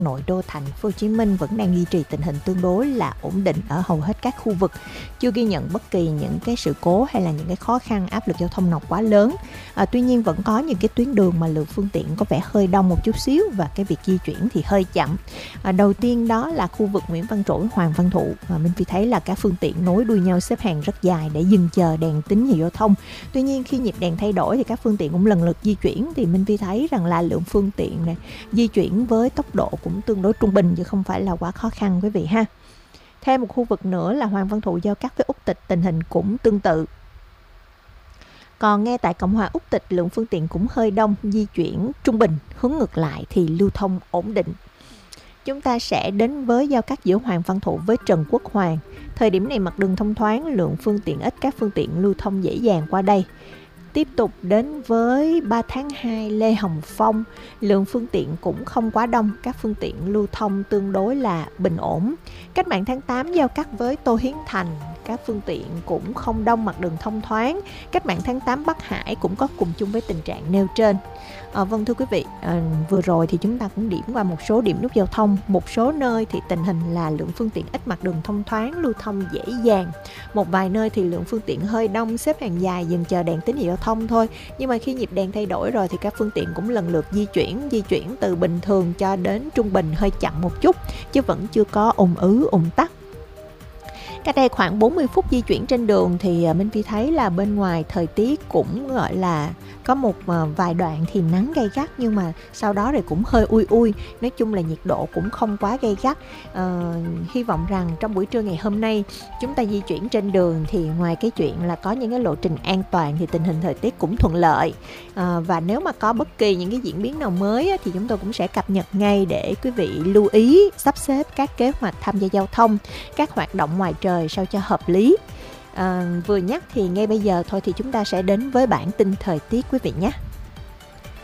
nội đô thành phố Hồ Chí Minh vẫn đang duy trì tình hình tương đối là ổn định ở hầu hết các khu vực, chưa ghi nhận bất kỳ những cái sự cố hay là những cái khó khăn áp lực giao thông nào quá lớn. Tuy nhiên vẫn có những cái tuyến đường mà lượng phương tiện có vẻ hơi đông một chút xíu và cái việc di chuyển thì hơi chậm. Đầu tiên đó là khu vực Nguyễn Văn Trỗi, Hoàng Văn Thụ. Minh Phi thấy là các phương tiện nối đuôi nhau xếp hàng rất dài để dừng chờ đèn tín hiệu giao thông. Tuy nhiên khi nhịp đèn thay đổi thì các phương tiện cũng lần lượt di chuyển, thì Minh Phi thấy rằng là lượng phương tiện này di chuyển với tốc độ cũng tương đối trung bình chứ không phải là quá khó khăn quý vị ha. Thêm một khu vực nữa là Hoàng Văn Thụ giao cắt với Úc Tịch, tình hình cũng tương tự. Còn ngay tại Cộng hòa Úc Tịch, lượng phương tiện cũng hơi đông, di chuyển trung bình, hướng ngược lại thì lưu thông ổn định. Chúng ta sẽ đến với giao cắt giữa Hoàng Văn Thụ với Trần Quốc Hoàng. Thời điểm này mặt đường thông thoáng, lượng phương tiện ít, các phương tiện lưu thông dễ dàng qua đây. Tiếp tục đến với 3 tháng 2 Lê Hồng Phong, lượng phương tiện cũng không quá đông, các phương tiện lưu thông tương đối là bình ổn. Cách mạng tháng 8 giao cắt với Tô Hiến Thành, các phương tiện cũng không đông, mặt đường thông thoáng. Cách mạng tháng 8 Bắc Hải cũng có cùng chung với tình trạng nêu trên. Vâng thưa quý vị, vừa rồi thì chúng ta cũng điểm qua một số điểm nút giao thông. Một số nơi thì tình hình là lượng phương tiện ít, mặt đường thông thoáng, lưu thông dễ dàng. Một vài nơi thì lượng phương tiện hơi đông, xếp hàng dài dừng chờ đèn tín hiệu giao thông thôi. Nhưng mà khi nhịp đèn thay đổi rồi thì các phương tiện cũng lần lượt di chuyển từ bình thường cho đến trung bình, hơi chậm một chút chứ vẫn chưa có ùn ứ, ùn tắc. Cách đây khoảng 40 phút di chuyển trên đường thì Minh Phi thấy là bên ngoài thời tiết cũng gọi là có một vài đoạn thì nắng gay gắt, nhưng mà sau đó thì cũng hơi ui. Nói chung là nhiệt độ cũng không quá gay gắt. Hy vọng rằng trong buổi trưa ngày hôm nay chúng ta di chuyển trên đường thì ngoài cái chuyện là có những cái lộ trình an toàn thì tình hình thời tiết cũng thuận lợi. Và nếu mà có bất kỳ những cái diễn biến nào mới thì chúng tôi cũng sẽ cập nhật ngay để quý vị lưu ý sắp xếp các kế hoạch tham gia giao thông, các hoạt động ngoài trời sao cho hợp lý. Vừa nhắc thì ngay bây giờ thôi thì chúng ta sẽ đến với bản tin thời tiết quý vị nhé.